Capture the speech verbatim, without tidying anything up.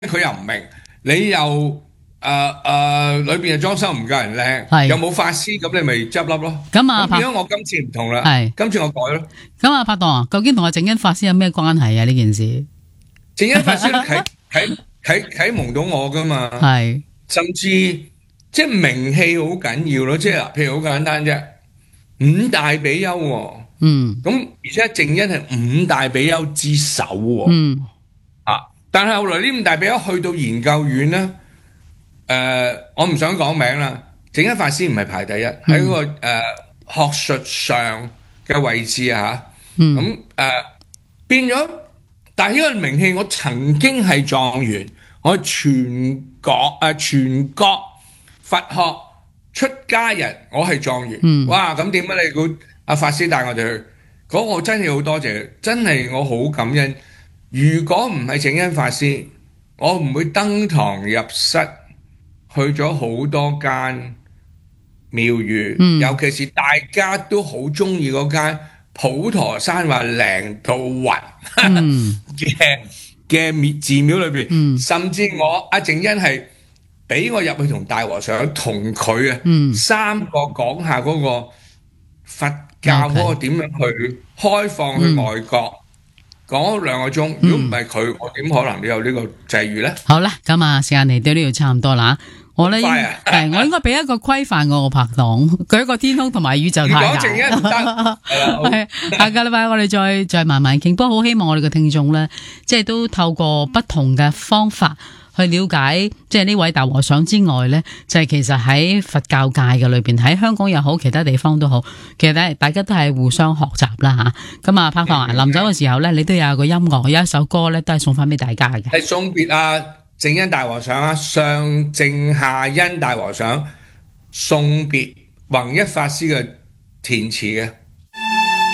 佢又唔明，你又誒誒裏邊又裝修唔夠人靚， 係又冇法師，咁你咪執笠咯。 咁啊， 咁變咗我今次唔同啦， 係今次我改咯。 咁啊，拍檔啊，究竟同阿正恩法師有咩關係啊？呢件事正恩法師啟啟啟啟蒙到我噶嘛， 係甚至即係名氣好緊要咯。即係嗱，譬如好簡單啫，五大比丘喎， 嗯咁而且正恩係五大比丘之首喎， 嗯啊！但係後來呢五大比丘去到研究院咧，誒，我唔想講名啦。正恩法師唔係排第一，喺嗰個誒學術上嘅位置啊嚇， 嗯咁誒變咗。但係呢個名氣，我曾經係狀元，我係全國誒全國佛學出家人，我係狀元。 嗯哇！咁點解你估阿法師帶我哋去？嗰個真係好多謝，真係我好感恩。如果唔係正恩法師，我唔會登堂入室，去咗好多間廟宇， 嗯尤其是大家都好中意嗰間普陀山話靈到暈嗯嘅嘅廟寺廟裏邊， 嗯甚至我阿正恩係俾我入去同大和尚同佢啊， 嗯三個講下嗰個佛教嗰個點樣去開放去外國，講咗兩個鐘。如果唔係佢，我點可能有呢個際遇咧？ 好啦，咁啊，時間嚟到呢度差唔多啦。我咧快啊係我應該俾一個規範我個拍檔，佢一個天空同埋宇宙如太果正恩唔得， 大。 係啦，好係下個禮拜我哋再再慢慢傾。不過好希望我哋嘅聽眾咧，即係都透過不同嘅方法去了解，即係呢位大和尚之外咧，就係、其實喺佛教界嘅裏邊，喺香港又好，其他地方都好，其實大大家都係互相學習啦吓。咁啊，拍檔啊，臨走嘅時候咧，你都有個音樂，有一首歌咧，都係送翻俾大家嘅。 係送別啊正恩大和尚啊，上正下恩大和尚送別弘一法師嘅填詞嘅。